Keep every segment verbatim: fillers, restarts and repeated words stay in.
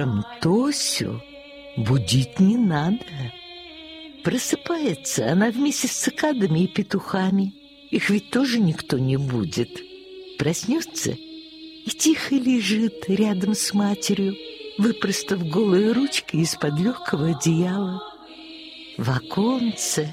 Тосю будить не надо. Просыпается она вместе с цикадами и петухами. Их ведь тоже никто не будет. Проснется и тихо лежит рядом с матерью, выпростав голые ручки из-под легкого одеяла. В оконце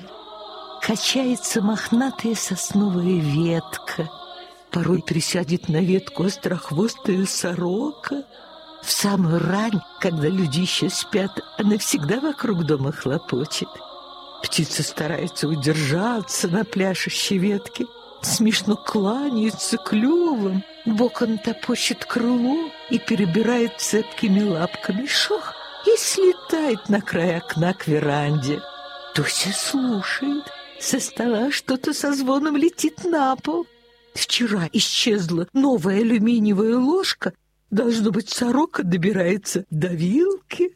качается мохнатая сосновая ветка. Порой присядет на ветку острохвостая сорока. В самую рань, когда люди еще спят, она всегда вокруг дома хлопочет. Птица старается удержаться на пляшущей ветке, смешно кланяется клювом, боком топочет крыло и перебирает цепкими лапками шох и слетает на край окна к веранде. Тося слушает. Со стола что-то со звоном летит на пол. Вчера исчезла новая алюминиевая ложка. Должно быть, сорока добирается до вилки.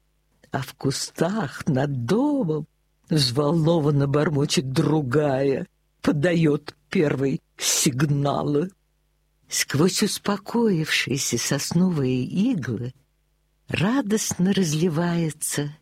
А в кустах над домом взволнованно бормочет другая, подает первый сигналы. Сквозь успокоившиеся сосновые иглы радостно разливается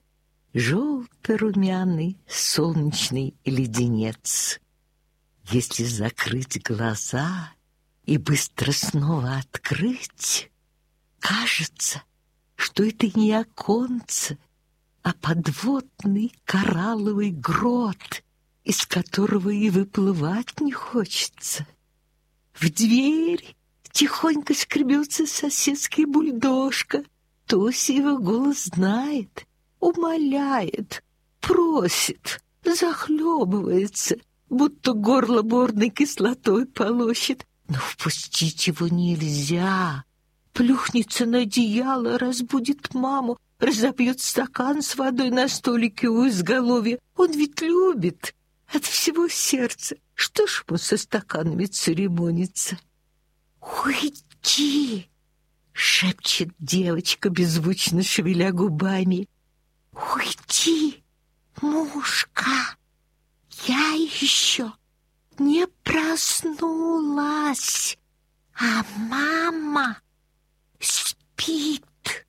желто-румяный солнечный леденец. Если закрыть глаза и быстро снова открыть, кажется, что это не оконце, а подводный коралловый грот, из которого и выплывать не хочется. В дверь тихонько скребется соседский бульдожка. Тося его голос знает, умоляет, просит, захлебывается, будто горло борной кислотой полощет. Но впустить его нельзя. Плюхнется на одеяло, разбудит маму, разобьет стакан с водой на столике у изголовья. Он ведь любит от всего сердца. Что ж ему со стаканами церемониться? «Уйди!» — шепчет девочка, беззвучно шевеля губами. «Уйди, мушка! Я еще не проснулась, а мама спит».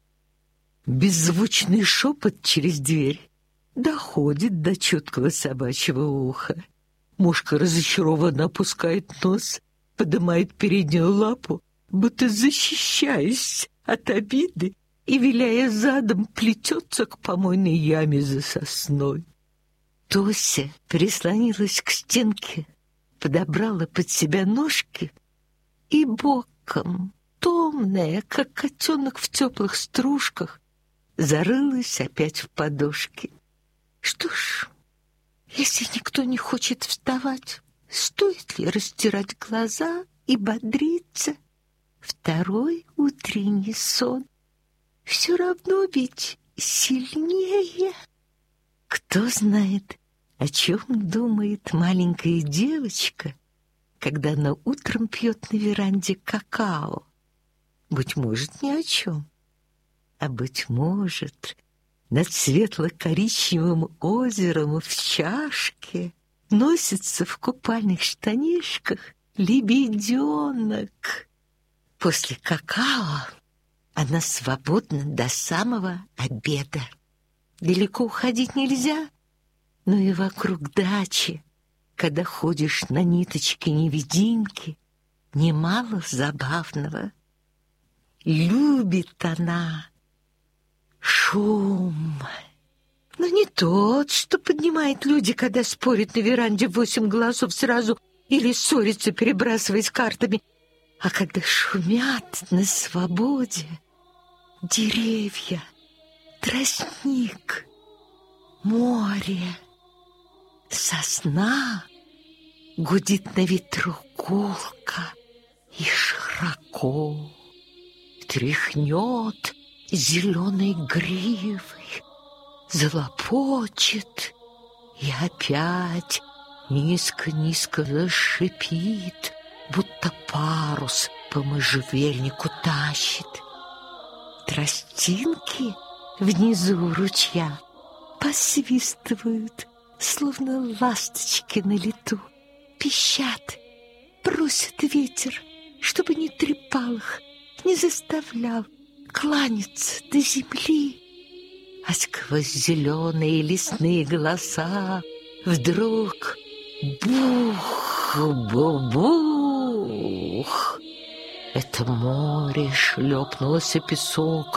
Беззвучный шепот через дверь доходит до чуткого собачьего уха. Мушка разочарованно опускает нос, поднимает переднюю лапу, будто защищаясь от обиды, и, виляя задом, плетется к помойной яме за сосной. Тося прислонилась к стенке, подобрала под себя ножки и боком, томная, как котенок в теплых стружках, зарылась опять в подушки. Что ж, если никто не хочет вставать, стоит ли растирать глаза и бодриться? Второй утренний сон все равно ведь сильнее. Кто знает, о чем думает маленькая девочка, когда она утром пьет на веранде какао? Быть может, ни о чем. А быть может, над светло-коричневым озером в чашке носится в купальных штанишках лебеденок. После какао она свободна до самого обеда. Далеко уходить нельзя, но и вокруг дачи, когда ходишь на ниточке-невидимки, немало забавного. Любит она шум, но не тот, что поднимают люди, когда спорят на веранде восемь голосов сразу или ссорятся, перебрасываясь картами, а когда шумят на свободе деревья, тростник, море, сосна, гудит на ветру гулко и широко, тряхнет зеленой гривой, залопочет и опять низко-низко зашипит, будто парус по можжевельнику тащит. Тростинки внизу ручья посвистывают, словно ласточки на лету, пищат, просят ветер, чтобы не трепал их, не заставлял кланяться до земли, а сквозь зеленые лесные голоса вдруг бух-бу-бух. Это море шлепнулось о песок,